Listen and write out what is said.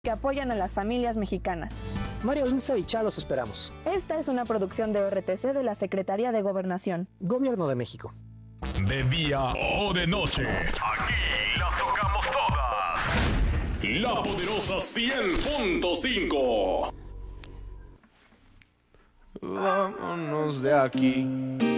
que apoyan a las familias mexicanas. Mario Lince y Cha los esperamos. Esta es una producción de RTC de la Secretaría de Gobernación. Gobierno de México. De día o de noche, aquí las tocamos todas. La Poderosa 100.5. Vámonos de aquí.